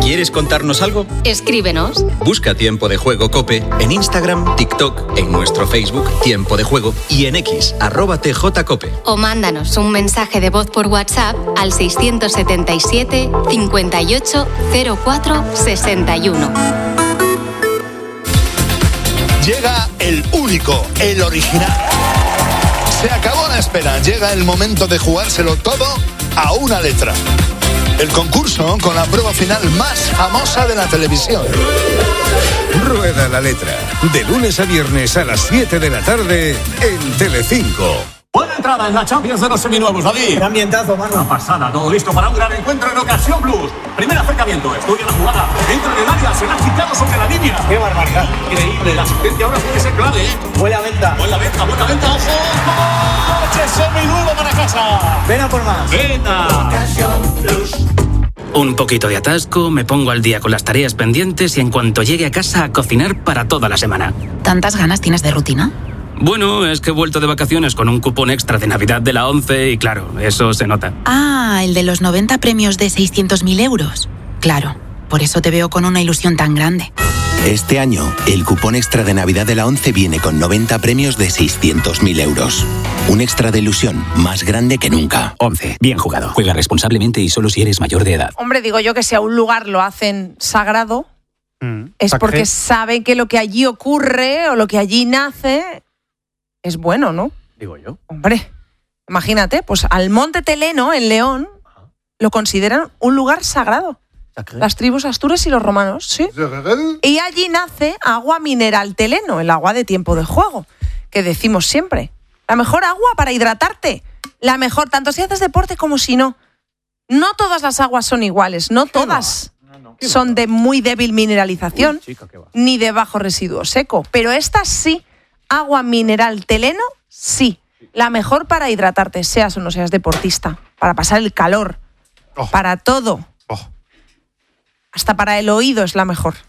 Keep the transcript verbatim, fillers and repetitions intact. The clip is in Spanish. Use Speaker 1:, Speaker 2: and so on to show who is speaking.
Speaker 1: ¿Quieres contarnos algo?
Speaker 2: Escríbenos.
Speaker 1: Busca Tiempo de Juego COPE en Instagram, TikTok, en nuestro Facebook Tiempo de Juego y en X, arroba tjcope.
Speaker 2: O mándanos un mensaje de voz por WhatsApp al seiscientos setenta y siete, cincuenta y ocho, cero cuatro, sesenta y uno.
Speaker 3: Llega el único, el original. Se acabó la espera, llega el momento de jugárselo todo a una letra. El concurso con la prueba final más famosa de la televisión.
Speaker 4: Rueda la letra, de lunes a viernes a las siete de la tarde en Telecinco.
Speaker 5: Buena entrada en la Champions de los seminuevos, David.
Speaker 6: Qué ambientazo, mano.
Speaker 5: Una pasada, todo listo para un gran encuentro en Ocasión Plus. Primer acercamiento, estudia la jugada, entra en el área, se la ha quitado sobre la línea.
Speaker 6: Qué barbaridad.
Speaker 5: Increíble, la asistencia ahora tiene que ser clave, ¿eh?
Speaker 6: Buena venta.
Speaker 5: Buena venta, buena venta, ojo. ¡Coche seminuevo para casa!
Speaker 6: Ven a por más.
Speaker 5: ¡Venta!
Speaker 6: Ocasión Plus.
Speaker 7: Un poquito de atasco, me pongo al día con las tareas pendientes y en cuanto llegue a casa a cocinar para toda la semana.
Speaker 8: ¿Tantas ganas tienes de rutina?
Speaker 7: Bueno, es que he vuelto de vacaciones con un cupón extra de Navidad de la ONCE y claro, eso se nota.
Speaker 8: Ah, el de los noventa premios de seiscientos mil euros. Claro, por eso te veo con una ilusión tan grande.
Speaker 9: Este año, el cupón extra de Navidad de la ONCE viene con noventa premios de seiscientos mil euros. Un extra de ilusión más grande que nunca.
Speaker 7: ONCE, bien jugado. Juega responsablemente y solo si eres mayor de edad.
Speaker 10: Hombre, digo yo que si a un lugar lo hacen sagrado, mm. es porque saben que lo que allí ocurre o lo que allí nace es bueno, ¿no?
Speaker 11: Digo yo.
Speaker 10: Hombre, imagínate, pues al Monte Teleno, en León, Ajá. lo consideran un lugar sagrado. Las tribus astures y los romanos, ¿sí? Y allí nace agua mineral Teleno, el agua de Tiempo de Juego, que decimos siempre. La mejor agua para hidratarte. La mejor, tanto si haces deporte como si no. No todas las aguas son iguales, no todas no? No, no. son de muy débil mineralización, Uy, chica, ni de bajo residuo seco. Pero esta sí, agua mineral Teleno, sí. La mejor para hidratarte, seas o no seas deportista. Para pasar el calor. Oh. Para todo. Oh. Hasta para el oído es la mejor.